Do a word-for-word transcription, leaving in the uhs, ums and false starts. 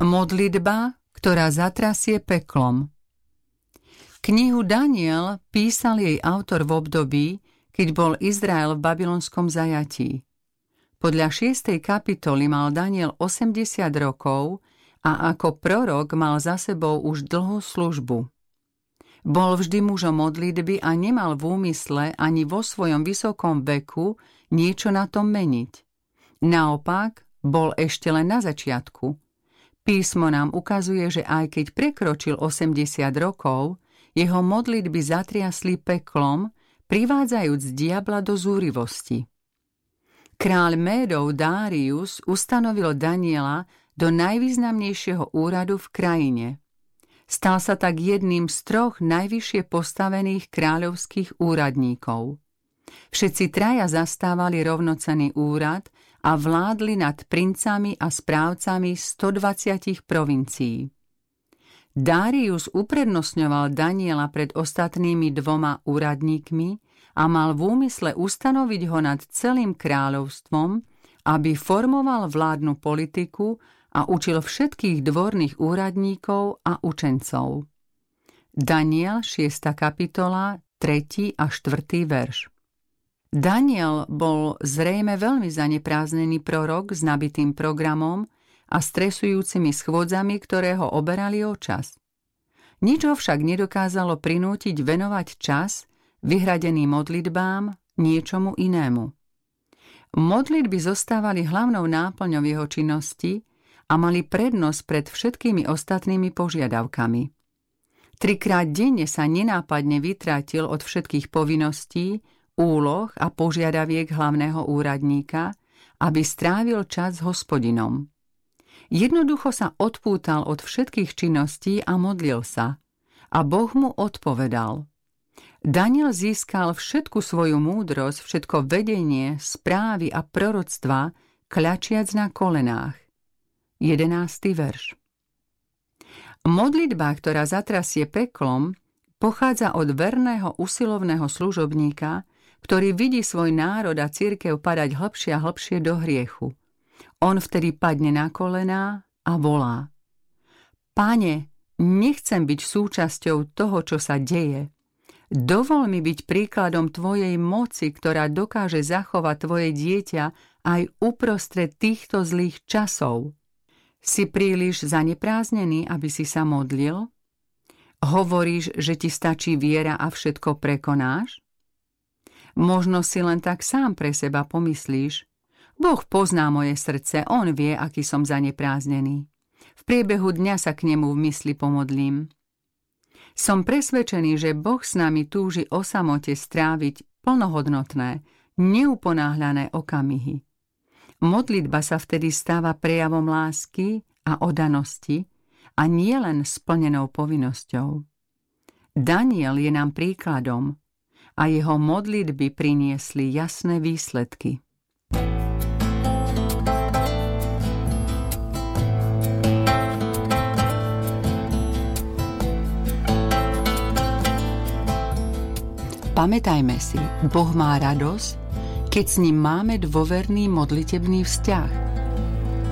Modlitba, ktorá zatrasie peklom. Knihu Daniel písal jej autor v období, keď bol Izrael v babylonskom zajatí. Podľa šiestej kapitoly mal Daniel osemdesiat rokov a ako prorok mal za sebou už dlhú službu. Bol vždy mužom modlitby a nemal v úmysle ani vo svojom vysokom veku niečo na tom meniť. Naopak, bol ešte len na začiatku. Písmo nám ukazuje, že aj keď prekročil osemdesiat rokov, jeho modlitby zatriasli peklom, privádzajúc diabla do zúrivosti. Kráľ Médov Dárius ustanovil Daniela do najvýznamnejšieho úradu v krajine. Stal sa tak jedným z troch najvyššie postavených kráľovských úradníkov. Všetci traja zastávali rovnocenný úrad a vládli nad princami a správcami stodvadsať provincií. Dárius uprednostňoval Daniela pred ostatnými dvoma úradníkmi a mal v úmysle ustanoviť ho nad celým kráľovstvom, aby formoval vládnu politiku a učil všetkých dvorných úradníkov a učencov. Daniel, šiesta kapitola, tretí a štvrtý verš. Daniel bol zrejme veľmi zanepráznený prorok s nabitým programom a stresujúcimi schôdzami, ktoré ho oberali o čas. Nič ho však nedokázalo prinútiť venovať čas vyhradený modlitbám niečomu inému. Modlitby zostávali hlavnou náplňou jeho činnosti a mali prednosť pred všetkými ostatnými požiadavkami. Trikrát denne sa nenápadne vytratil od všetkých povinností, úloh a požiadaviek hlavného úradníka, aby strávil čas s Hospodinom. Jednoducho sa odpútal od všetkých činností a modlil sa, a Boh mu odpovedal. Daniel získal všetku svoju múdrosť, všetko vedenie, správy a proroctva, kľačiac na kolenách. jedenásty verš. Modlitba, ktorá zatrasie peklom, pochádza od verného usilovného služobníka, ktorý vidí svoj národ a cirkev padať hlbšie a hlbšie do hriechu. On vtedy padne na kolená a volá: Pane, nechcem byť súčasťou toho, čo sa deje. Dovol mi byť príkladom tvojej moci, ktorá dokáže zachovať tvoje dieťa aj uprostred týchto zlých časov. Si príliš zanepráznený, aby si sa modlil? Hovoríš, že ti stačí viera a všetko prekonáš? Možno si len tak sám pre seba pomyslíš: Boh pozná moje srdce, on vie, aký som zanepráznený. V priebehu dňa sa k nemu v mysli pomodlím. Som presvedčený, že Boh s nami túži o samote stráviť plnohodnotné, neuponáhľané okamihy. Modlitba sa vtedy stáva prejavom lásky a oddanosti a nie len splnenou povinnosťou. Daniel je nám príkladom a jeho modlitby priniesli jasné výsledky. Pamätajme si, Boh má radosť, keď s ním máme dôverný modlitebný vzťah.